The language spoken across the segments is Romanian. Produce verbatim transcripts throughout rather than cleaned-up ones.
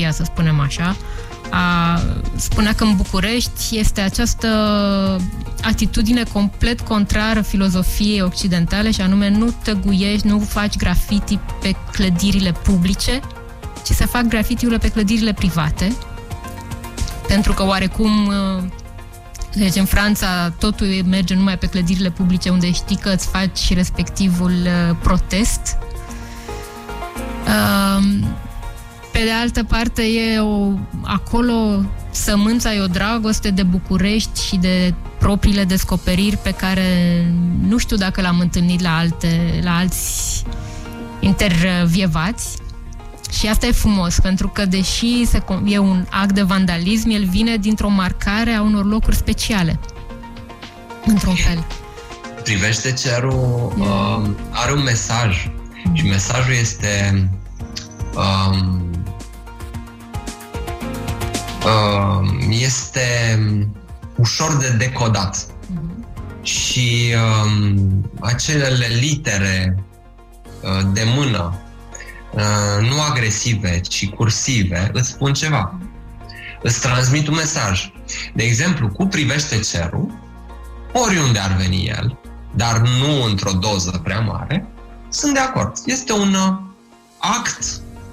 filozofia, să spunem așa, a, spunea că în București este această atitudine complet contrară filozofiei occidentale, și anume nu tăguiești, nu faci graffiti pe clădirile publice, ci se fac graffiti-urile pe clădirile private, pentru că oarecum, deci în Franța totul merge numai pe clădirile publice, unde știi că îți faci respectivul protest. Pe de altă parte, e o, acolo sămânța e o dragoste de București și de propriile descoperiri pe care nu știu dacă l-am întâlnit la, alte, la alți intervievați. Și asta e frumos, pentru că deși se, e un act de vandalism, el vine dintr-o marcare a unor locuri speciale, într-un fel. Privește cerul, uh, are un mesaj, mm. și mesajul este um, uh, este ușor de decodat. Mm. Și um, acele litere uh, de mână, Uh, nu agresive, ci cursive, îți spun ceva. Îți transmit un mesaj. De exemplu, cu privește cerul, oriunde ar veni el, dar nu într-o doză prea mare, sunt de acord. Este un uh, act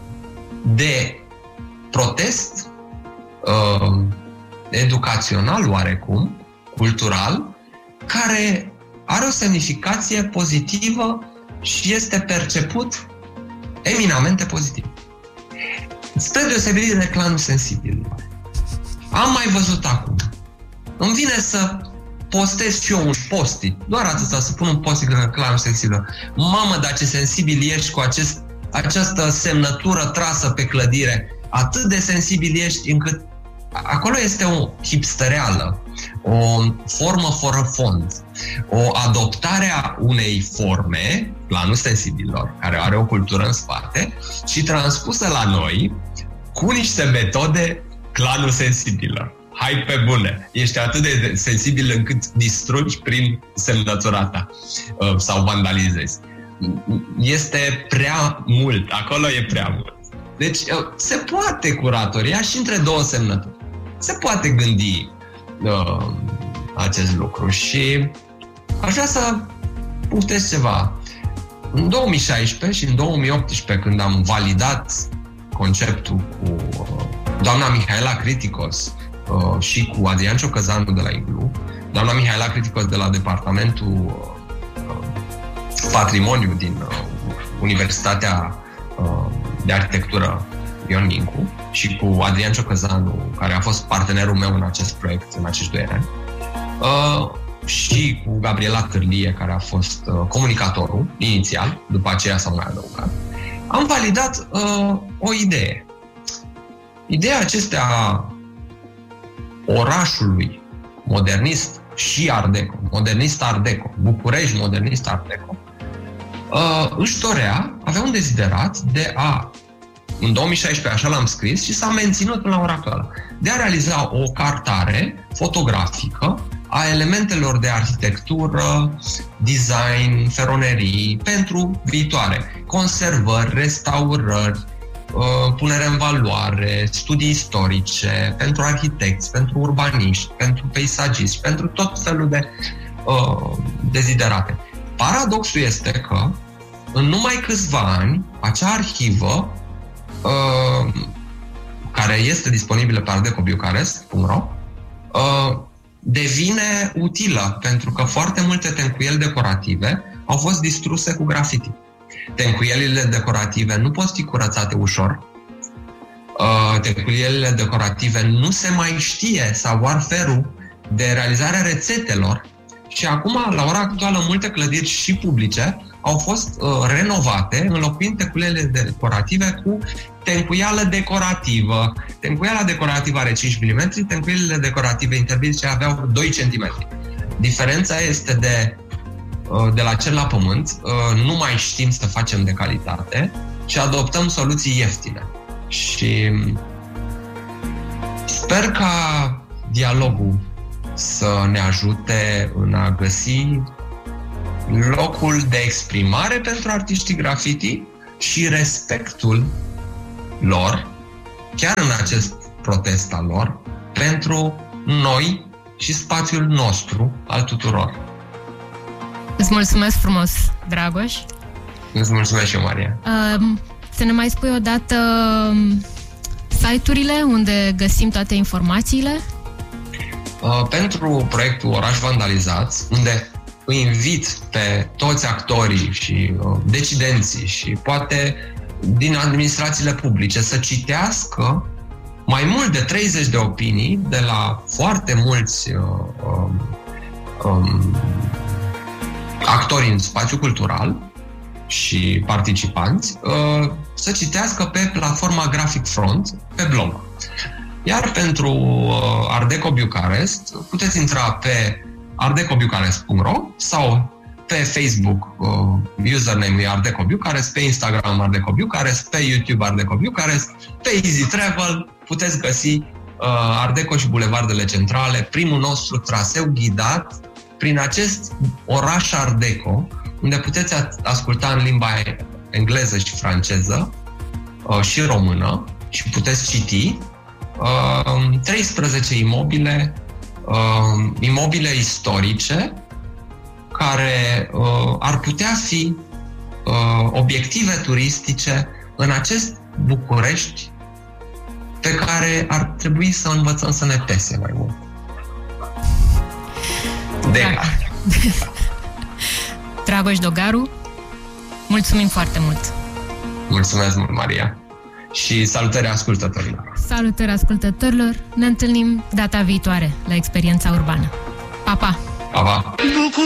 de protest uh, educațional, oarecum, cultural, care are o semnificație pozitivă și este perceput eminamente pozitiv. Spre deosebire de Clanul Sensibililor. Am mai văzut acum. Îmi vine să postez și eu un post-it, doar atâta, să pun un post-it în Clanul Sensibililor. Mamă, dar ce sensibil ești cu acest, această semnătură trasă pe clădire. Atât de sensibil ești încât acolo este o hipstereală, o formă fără fond, o adoptare a unei forme, Planul Sensibililor, care are o cultură în spate, și transpusă la noi cu niște metode Clanul Sensibililor. Hai pe bune! Ești atât de sensibil încât distrugi prin semnătura ta sau vandalizezi. Este prea mult. Acolo e prea mult. Deci se poate curatoria și între două semnături. Se poate gândi uh, acest lucru și aș vrea să punctez ceva. În două mii șaisprezece și în două mii optsprezece, când am validat conceptul cu uh, doamna Mihaela Criticos uh, și cu Adrian Ciocăzanu de la Iglu, doamna Mihaela Criticos de la Departamentul uh, Patrimoniu din uh, Universitatea uh, de Arhitectură Ion Mincu și cu Adrian Ciocăzanu, care a fost partenerul meu în acest proiect în acești doi ani, uh, și cu Gabriela Târlie, care a fost uh, comunicatorul inițial, după aceea s-a mai adăugat, am validat uh, o idee. Ideea acestea orașului modernist și Art Deco, modernist Art Deco, București modernist Art Deco, uh, își dorea, avea un deziderat de a, în două mii șaisprezece așa l-am scris și s-a menținut până la ora actuală, de a realiza o cartare fotografică a elementelor de arhitectură, design, feronerii pentru viitoare. Conservări, restaurări, punere în valoare, studii istorice, pentru arhitecți, pentru urbaniști, pentru peisagiști, pentru tot felul de uh, deziderate. Paradoxul este că în numai câțiva ani, acea arhivă uh, care este disponibilă pe art deco bucharest punct ro uh, devine utilă, pentru că foarte multe tencuieli decorative au fost distruse cu graffiti. Tencuielile decorative nu pot fi curățate ușor. Uh, tencuielile decorative nu se mai știe savoir-faire-ul de realizarea rețetelor și acum, la ora actuală, multe clădiri și publice au fost uh, renovate, înlocuind tencuielile decorative cu tencuială decorativă. Tencuiala decorativă are cinci milimetri, tencuielile decorative intermedice aveau doi centimetri. Diferența este de, uh, de la cer la pământ, uh, nu mai știm să facem de calitate și adoptăm soluții ieftine. Și sper ca dialogul să ne ajute în a găsi locul de exprimare pentru artiștii graffiti și respectul lor chiar în acest protest al lor, pentru noi și spațiul nostru al tuturor. Îți mulțumesc frumos, Dragoș. Îți mulțumesc și eu, Maria. Uh, să ne mai spui odată site-urile unde găsim toate informațiile? Uh, pentru proiectul Oraș Vandalizați, unde îi invit pe toți actorii și uh, decidenții și poate din administrațiile publice să citească mai mult de treizeci de opinii de la foarte mulți uh, um, um, actori în spațiu cultural și participanți, uh, să citească pe platforma Graphic Front, pe blog. Iar pentru uh, Art Deco Bucharest puteți intra pe art deco bucharest punct ro sau pe Facebook uh, username-ul Art Deco Bucharest, pe Instagram Art Deco Bucharest, pe YouTube Art Deco Bucharest, pe Easy Travel puteți găsi uh, Art Deco și bulevardele centrale, primul nostru traseu ghidat prin acest oraș Art Deco, unde puteți asculta în limba engleză și franceză uh, și română și puteți citi uh, treisprezece imobile, uh, imobile istorice care uh, ar putea fi uh, obiective turistice în acest București pe care ar trebui să învățăm să ne pese mai mult. De da. Dragoș Dogaru, mulțumim foarte mult! Mulțumesc mult, Maria! Și salutări ascultătorilor! Salutări ascultătorilor! Ne întâlnim data viitoare la Experiența Urbană. Pa, pa! Pa, pa!